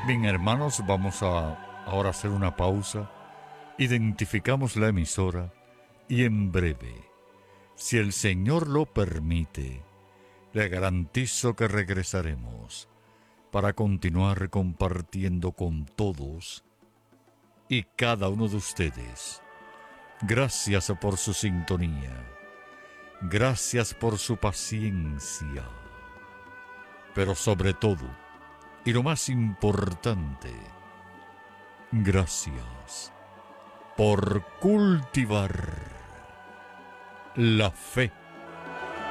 Bien, hermanos, vamos a ahora hacer una pausa. Identificamos la emisora y en breve, si el Señor lo permite, le garantizo que regresaremos para continuar compartiendo con todos y cada uno de ustedes. Gracias por su sintonía. Gracias por su paciencia. Pero sobre todo, y lo más importante, gracias por cultivar la fe